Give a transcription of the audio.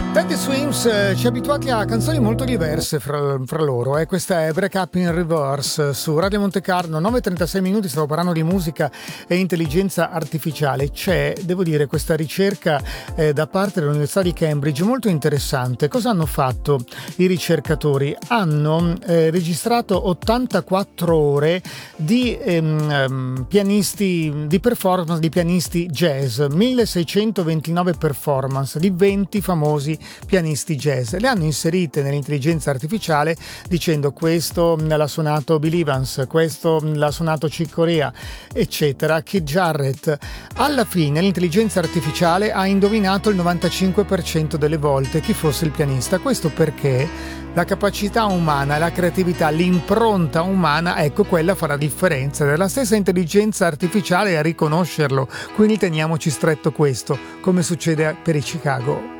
Teddy Swims ci ha abituati a canzoni molto diverse fra loro. Questa è Break Up in Reverse su Radio Monte Carlo, 9:36 minuti. Stavo parlando di musica e intelligenza artificiale. C'è, devo dire, questa ricerca da parte dell'Università di Cambridge molto interessante. Cosa hanno fatto i ricercatori? Hanno registrato 84 ore di pianisti, di performance di pianisti jazz, 1629 performance di 20 famosi pianisti jazz. Le hanno inserite nell'intelligenza artificiale dicendo: questo l'ha suonato Bill Evans, questo l'ha suonato Chick Corea, eccetera, Keith Jarrett. Alla fine l'intelligenza artificiale ha indovinato il 95% delle volte chi fosse il pianista. Questo perché la capacità umana, la creatività, l'impronta umana, ecco, quella fa la differenza. Della stessa intelligenza artificiale a riconoscerlo. Quindi teniamoci stretto questo, come succede per i Chicago.